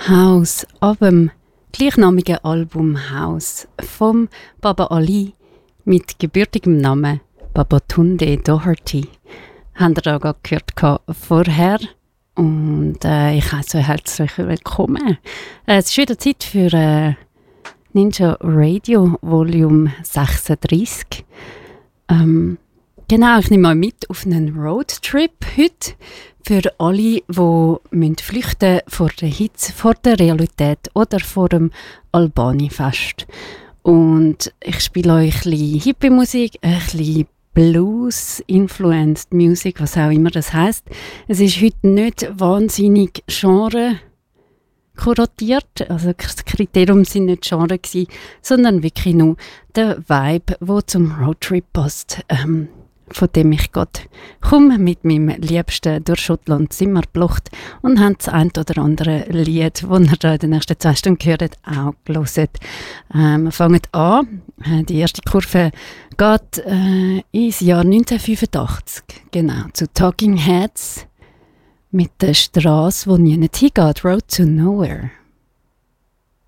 House ab dem gleichnamigen Album House vom Baba Ali mit gebürtigem Namen Babatunde Doherty. Habt ihr da gerade gehört vorher? Und ich heiße euch herzlich willkommen. Es ist wieder Zeit für Ninja Radio Volume 36. Genau, ich nehme euch mit auf einen Roadtrip heute. Für alle, die flüchten vor der Hitze, vor der Realität oder vor dem Albani-Fest. Und ich spiele euch ein bisschen Hippie-Musik, ein bisschen Blues-influenced Music, was auch immer das heisst. Es ist heute nicht wahnsinnig Genre kuratiert, also das Kriterium sind nicht Genre gewesen, sondern wirklich nur der Vibe, der zum Roadtrip passt. Von dem ich gerade komme mit meinem Liebsten durch Schottland Zimmer geblocht und habe das ein oder andere Lied, das ihr da in den nächsten 2 Stunden gehört, auch gehört. Wir fangen an. Die erste Kurve geht ins Jahr 1985, genau, zu Talking Heads mit der Straße, die nie hingeht, Road to Nowhere.